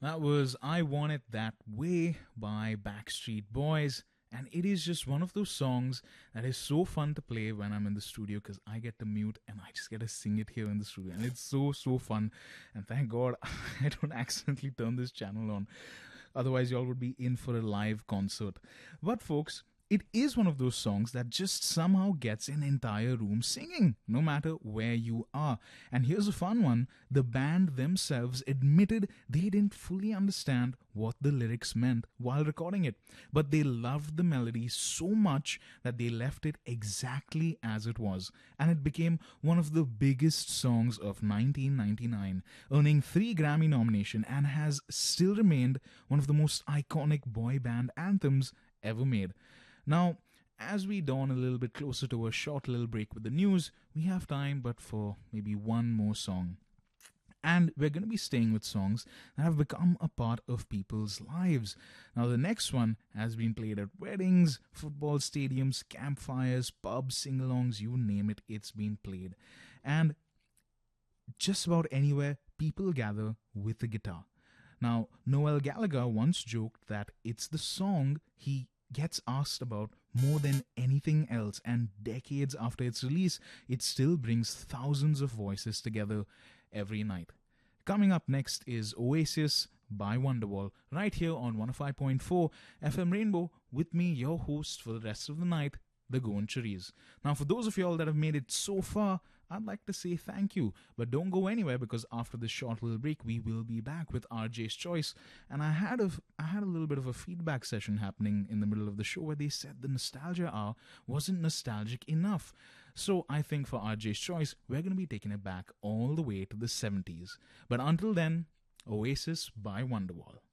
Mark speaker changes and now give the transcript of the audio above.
Speaker 1: That was I Want It That Way by Backstreet Boys. And it is just one of those songs that is so fun to play when I'm in the studio because I get to mute and I just get to sing it here in the studio. And it's so, so fun. And thank God I don't accidentally turn this channel on. Otherwise, y'all would be in for a live concert. But, folks, it is one of those songs that just somehow gets an entire room singing, no matter where you are. And here's a fun one. The band themselves admitted they didn't fully understand what the lyrics meant while recording it, but they loved the melody so much that they left it exactly as it was. And it became one of the biggest songs of 1999, earning 3 Grammy nominations and has still remained one of the most iconic boy band anthems ever made. Now, as we dawn a little bit closer to a short little break with the news, we have time but for maybe one more song. And we're going to be staying with songs that have become a part of people's lives. Now, the next one has been played at weddings, football stadiums, campfires, pubs, sing-alongs, you name it, it's been played. And just about anywhere, people gather with a guitar. Now, Noel Gallagher once joked that it's the song he gets asked about more than anything else, and decades after its release, it still brings thousands of voices together every night. Coming up next is Oasis by Wonderwall, right here on 105.4 FM Rainbow, with me, your host for the rest of the night, the Goan Cherise. Now, for those of y'all that have made it so far, I'd like to say thank you, but don't go anywhere because after this short little break, we will be back with RJ's Choice. And I had a little bit of a feedback session happening in the middle of the show where they said the Nostalgia Hour wasn't nostalgic enough. So I think for RJ's Choice, we're going to be taking it back all the way to the 70s. But until then, Oasis by Wonderwall.